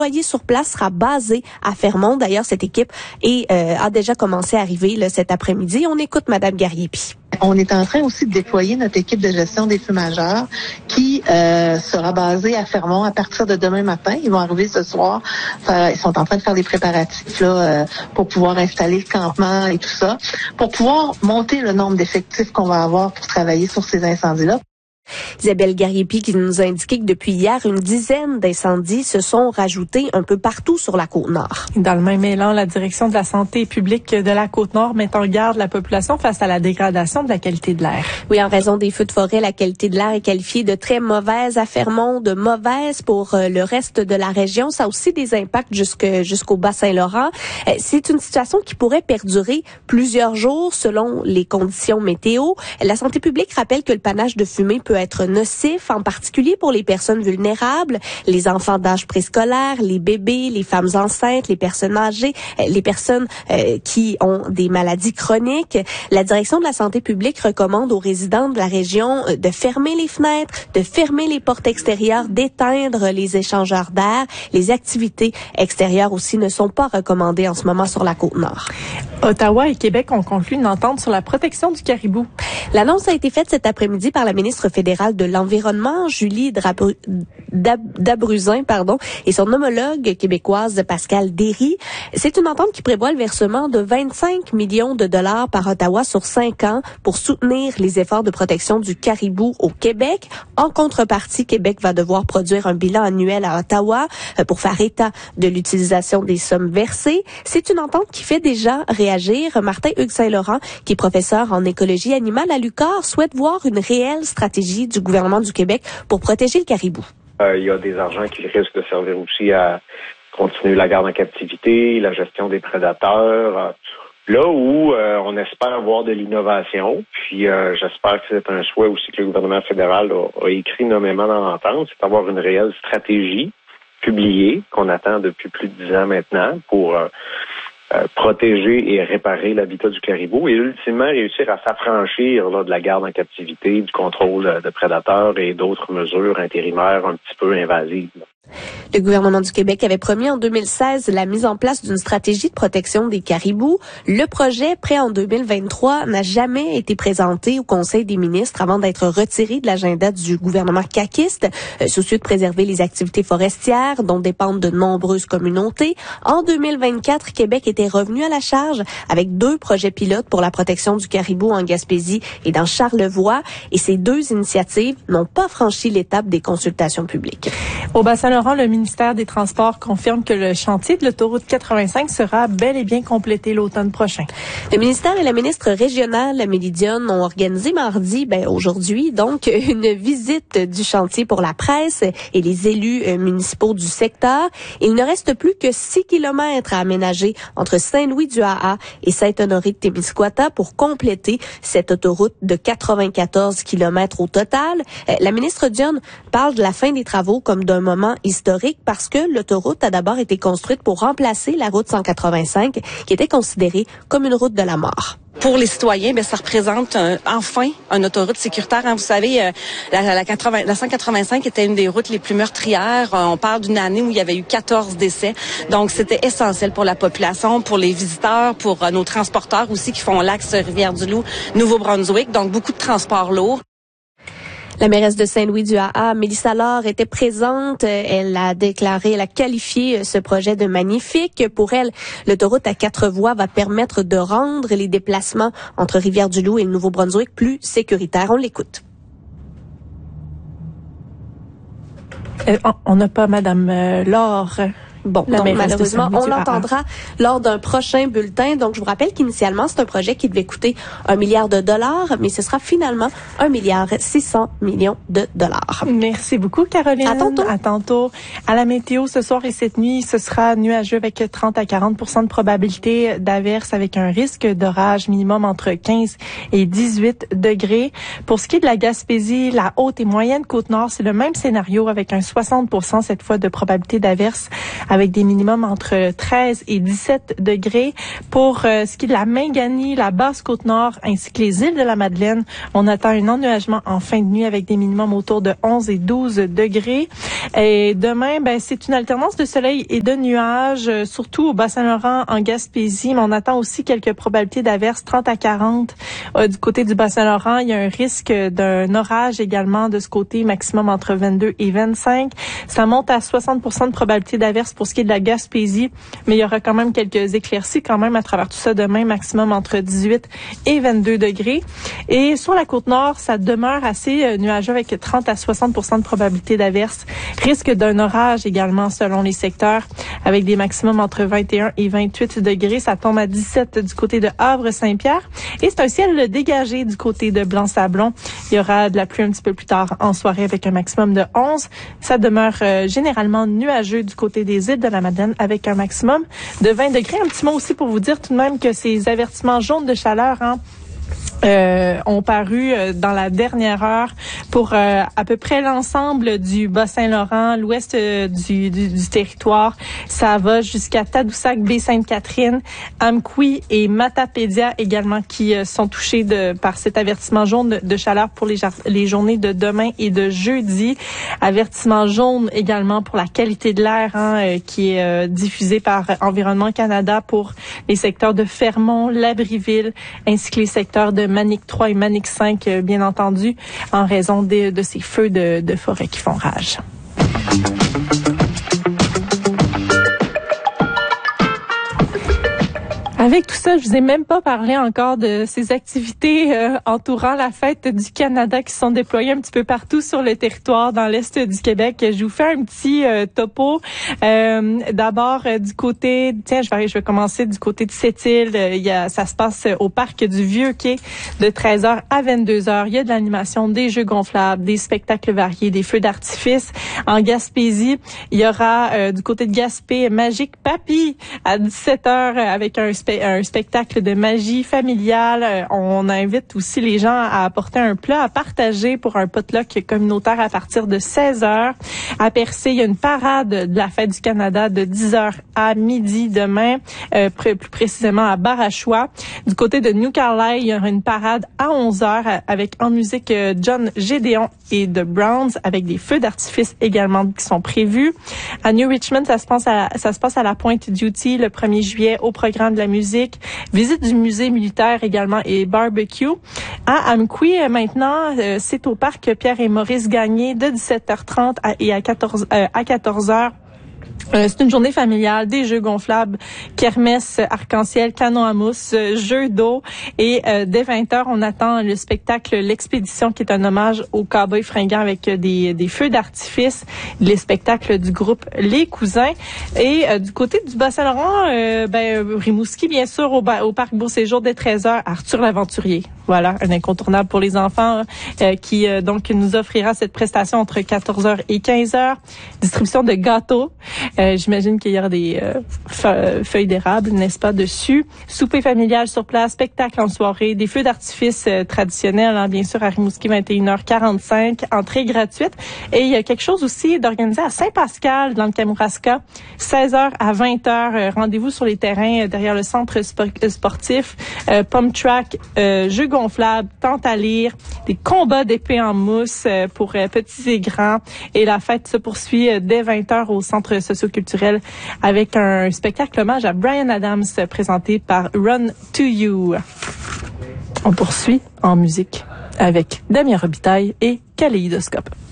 sur place sera basé à Fermont. D'ailleurs, cette équipe a déjà commencé à arriver là, cet après-midi. On écoute Mme Gariepi. On est en train aussi de déployer notre équipe de gestion des fumageurs qui sera basée à Fermont à partir de demain matin. Ils vont arriver ce soir. Ils sont en train de faire des préparatifs là pour pouvoir installer le campement et tout ça, pour pouvoir monter le nombre d'effectifs qu'on va avoir pour travailler sur ces incendies-là. Isabelle Gariepi qui nous a indiqué que depuis hier, une dizaine d'incendies se sont rajoutés un peu partout sur la Côte-Nord. Dans le même élan, la direction de la santé publique de la Côte-Nord met en garde la population face à la dégradation de la qualité de l'air. Oui, en raison des feux de forêt, la qualité de l'air est qualifiée de très mauvaise à Fermont, de mauvaise pour le reste de la région. Ça a aussi des impacts jusqu'au Bas-Saint-Laurent. C'est une situation qui pourrait perdurer plusieurs jours selon les conditions météo. La santé publique rappelle que le panache de fumée peut être nocif, en particulier pour les personnes vulnérables, les enfants d'âge préscolaire, les bébés, les femmes enceintes, les personnes âgées, les personnes qui ont des maladies chroniques. La direction de la santé publique recommande aux résidents de la région de fermer les fenêtres, de fermer les portes extérieures, d'éteindre les échangeurs d'air. Les activités extérieures aussi ne sont pas recommandées en ce moment sur la Côte-Nord. Ottawa et Québec ont conclu une entente sur la protection du caribou. L'annonce a été faite cet après-midi par la ministre fédérale de l'Environnement, Julie Dabruzin, et son homologue québécoise, Pascal Derry. C'est une entente qui prévoit le versement de 25 millions de dollars par Ottawa sur 5 ans pour soutenir les efforts de protection du caribou au Québec. En contrepartie, Québec va devoir produire un bilan annuel à Ottawa pour faire état de l'utilisation des sommes versées. C'est une entente qui fait déjà réagir. Martin Hugues-Saint-Laurent, qui est professeur en écologie animale à l'UQAR, souhaite voir une réelle stratégie du gouvernement du Québec pour protéger le caribou. Il y a des argents qui risquent de servir aussi à continuer la garde en captivité, la gestion des prédateurs, là où on espère voir de l'innovation. Puis j'espère que c'est un souhait aussi que le gouvernement fédéral a écrit nommément dans l'entente, c'est d'avoir une réelle stratégie publiée qu'on attend depuis plus de 10 ans maintenant pour protéger et réparer l'habitat du caribou et ultimement réussir à s'affranchir là, de la garde en captivité, du contrôle de prédateurs et d'autres mesures intérimaires un petit peu invasives. Le gouvernement du Québec avait promis en 2016 la mise en place d'une stratégie de protection des caribous. Le projet, prêt en 2023, n'a jamais été présenté au Conseil des ministres avant d'être retiré de l'agenda du gouvernement caquiste, soucieux de préserver les activités forestières dont dépendent de nombreuses communautés. En 2024, Québec était revenu à la charge avec 2 projets pilotes pour la protection du caribou en Gaspésie et dans Charlevoix. Et ces 2 initiatives n'ont pas franchi l'étape des consultations publiques. Au Bas-Saint-Laurent, le ministère des Transports confirme que le chantier de l'autoroute 85 sera bel et bien complété l'automne prochain. Le ministère et la ministre régionale, Amélie Dionne, ont organisé mardi, aujourd'hui, donc, une visite du chantier pour la presse et les élus municipaux du secteur. Il ne reste plus que 6 kilomètres à aménager entre Saint-Louis-du-Ha-Ha et Saint-Honoré-de-Témiscouata pour compléter cette autoroute de 94 kilomètres au total. La ministre Dionne parle de la fin des travaux comme d'un moment historique parce que l'autoroute a d'abord été construite pour remplacer la route 185 qui était considérée comme une route de la mort. Pour les citoyens, ça représente enfin une autoroute sécuritaire. Vous savez, la 185 était une des routes les plus meurtrières. On parle d'une année où il y avait eu 14 décès. Donc, c'était essentiel pour la population, pour les visiteurs, pour nos transporteurs aussi qui font l'axe Rivière-du-Loup, Nouveau-Brunswick. Donc, beaucoup de transports lourds. La mairesse de Saint-Louis-du-Ha-Ha, Mélissa Laure, était présente. Elle a qualifié ce projet de magnifique. Pour elle, l'autoroute à 4 voies va permettre de rendre les déplacements entre Rivière-du-Loup et le Nouveau-Brunswick plus sécuritaires. On l'écoute. On n'a pas Madame Laure. Bon, donc malheureusement, on l'entendra lors d'un prochain bulletin. Donc, je vous rappelle qu'initialement, c'est un projet qui devait coûter $1 milliard, mais ce sera finalement $1,6 milliard. Merci beaucoup, Caroline. À tantôt. À tantôt. À la météo, ce soir et cette nuit, ce sera nuageux avec 30 à 40% de probabilité d'averse avec un risque d'orage minimum entre 15 et 18 degrés. Pour ce qui est de la Gaspésie, la haute et moyenne Côte-Nord, c'est le même scénario avec un 60% cette fois de probabilité d'averse avec des minimums entre 13 et 17 degrés. Pour ce qui est de la Mingani, la Basse-Côte-Nord ainsi que les îles de la Madeleine, on attend un ennuagement en fin de nuit avec des minimums autour de 11 et 12 degrés. Et demain, c'est une alternance de soleil et de nuages, surtout au Bas-Saint-Laurent, en Gaspésie, mais on attend aussi quelques probabilités d'averses, 30 à 40 du côté du Bas-Saint-Laurent. Il y a un risque d'un orage également de ce côté, maximum entre 22 et 25. Ça monte à 60% de probabilité d'averses pour ce qui est de la Gaspésie, mais il y aura quand même quelques éclaircies quand même à travers tout ça demain, maximum entre 18 et 22 degrés. Et sur la Côte-Nord, ça demeure assez nuageux avec 30 à 60% de probabilité d'averses. Risque d'un orage également selon les secteurs avec des maximums entre 21 et 28 degrés. Ça tombe à 17 du côté de Havre-Saint-Pierre. Et c'est un ciel dégagé du côté de Blanc-Sablon. Il y aura de la pluie un petit peu plus tard en soirée avec un maximum de 11. Ça demeure généralement nuageux du côté des îles de la Madeleine avec un maximum de 20 degrés. Un petit mot aussi pour vous dire tout de même que ces avertissements jaunes de chaleur, ont paru dans la dernière heure pour à peu près l'ensemble du Bas-Saint-Laurent, l'ouest du territoire. Ça va jusqu'à Tadoussac, Baie-Sainte-Catherine, Amqui et Matapédia également qui sont touchés par cet avertissement jaune de chaleur pour les journées de demain et de jeudi. Avertissement jaune également pour la qualité de l'air qui est diffusé par Environnement Canada pour les secteurs de Fermont, Labrie-Ville ainsi que les secteurs de Manic 3 et Manic 5, bien entendu, en raison de ces feux de forêt qui font rage. Avec tout ça, je vous ai même pas parlé encore de ces activités entourant la fête du Canada qui sont déployées un petit peu partout sur le territoire dans l'est du Québec. Je vous fais un petit topo. D'abord du côté, je vais commencer du côté de Sept-Îles. Ça se passe au parc du Vieux-Quai de 13h à 22h. Il y a de l'animation, des jeux gonflables, des spectacles variés, des feux d'artifice. En Gaspésie, il y aura du côté de Gaspé Magique Papy à 17h avec un spectacle de magie familiale. On invite aussi les gens à apporter un plat à partager pour un potluck communautaire à partir de 16h. À Percé, il y a une parade de la Fête du Canada de 10h à midi demain, plus précisément à Barachois. Du côté de New Carlisle, il y aura une parade à 11h avec en musique John Gédéon et The Browns avec des feux d'artifice également qui sont prévus. À New Richmond, ça se passe à la Pointe Duty le 1er juillet au programme de la musique, visite du musée militaire également et barbecue. À Amqui, maintenant, c'est au parc Pierre et Maurice Gagné de 17h30 à 14h. C'est une journée familiale, des jeux gonflables, kermesse, arc-en-ciel, canon à mousse, jeux d'eau et dès 20h, on attend le spectacle L'Expédition qui est un hommage aux cowboys fringants avec des feux d'artifice, les spectacles du groupe Les Cousins et du côté du Bas-Saint-Laurent, Rimouski bien sûr au parc Beau-Séjour dès 13h, Arthur l'Aventurier. Voilà, un incontournable pour les enfants qui donc nous offrira cette prestation entre 14h et 15h. Distribution de gâteaux. J'imagine qu'il y aura des feuilles d'érable, n'est-ce pas, dessus. Souper familial sur place, spectacle en soirée, des feux d'artifice traditionnels, bien sûr, à Rimouski, 21h45, entrée gratuite. Et il y a quelque chose aussi d'organisé à Saint-Pascal, dans le Kamouraska, 16h à 20h. Rendez-vous sur les terrains derrière le centre sportif, pump track, jeux gonflables, tente à lire, des combats d'épée en mousse pour petits et grands. Et la fête se poursuit dès 20h au centre socio-culturel avec un spectacle hommage à Bryan Adams présenté par Run to You. On poursuit en musique avec Damien Robitaille et Kaléidoscope.